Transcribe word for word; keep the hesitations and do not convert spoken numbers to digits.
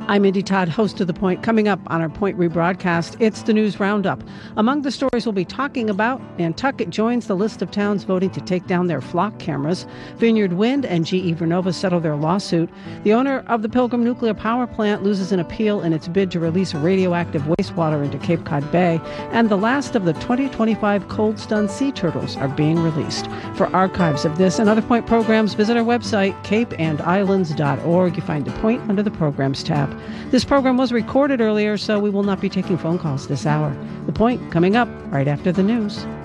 I'm Indy Todd, host of The Point. Coming up on our Point rebroadcast, it's the News Roundup. Among the stories we'll be talking about, Nantucket joins the list of towns voting to take down their flock cameras. Vineyard Wind and G E Vernova settle their lawsuit. The owner of the Pilgrim Nuclear Power Plant loses an appeal in its bid to release radioactive wastewater into Cape Cod Bay. And the last of the twenty twenty-five cold-stunned sea turtles are being released. For archives of this and other Point programs, visit our website, cape and islands dot org. You find The Point under the Programs tab. This program was recorded earlier, so we will not be taking phone calls this hour. The Point coming up right after the news.